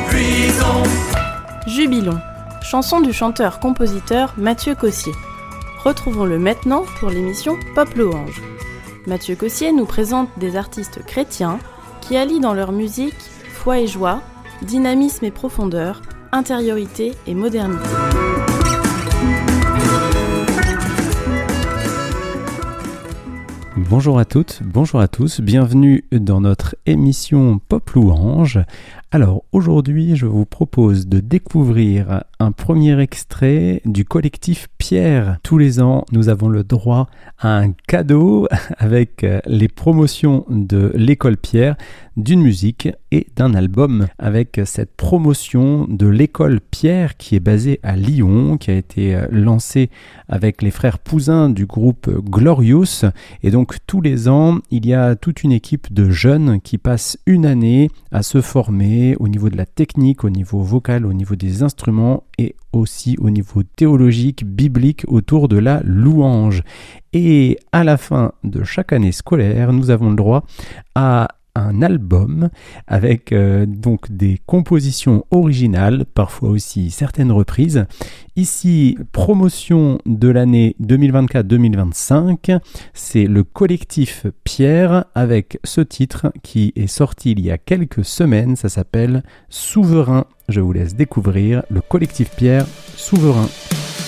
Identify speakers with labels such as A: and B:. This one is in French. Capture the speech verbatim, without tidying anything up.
A: prison.
B: Jubilons, chanson du chanteur-compositeur Mathieu Cossier. Retrouvons-le maintenant pour l'émission Pop Louange. Mathieu Cossier nous présente des artistes chrétiens qui allient dans leur musique foi et joie, dynamisme et profondeur, intériorité et modernité.
C: Bonjour à toutes, bonjour à tous, bienvenue dans notre émission Pop Louange. Alors aujourd'hui, je vous propose de découvrir un premier extrait du collectif Pierre. Tous les ans, nous avons le droit à un cadeau avec les promotions de l'école Pierre, d'une musique et d'un album. Avec cette promotion de l'école Pierre qui est basée à Lyon, qui a été lancée avec les frères Pouzin du groupe Glorious. Et donc tous les ans, il y a toute une équipe de jeunes qui passent une année à se former au niveau de la technique, au niveau vocal, au niveau des instruments et aussi au niveau théologique, biblique autour de la louange. Et à la fin de chaque année scolaire, nous avons le droit à un album avec euh, donc des compositions originales, parfois aussi certaines reprises. Ici, promotion de l'année deux mille vingt-quatre deux mille vingt-cinq, c'est le collectif Pierre avec ce titre qui est sorti il y a quelques semaines, ça s'appelle Souverain. Je vous laisse découvrir le collectif Pierre, Souverain.